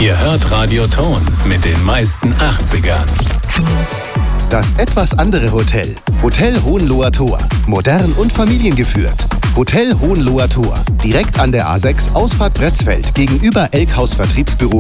Ihr hört Radio Ton mit den meisten 80ern. Das etwas andere Hotel. Hotel Hohenloher Tor. Modern und familiengeführt. Hotel Hohenloher Tor. Direkt an der A6 Ausfahrt Bretzfeld gegenüber Elkhaus Vertriebsbüro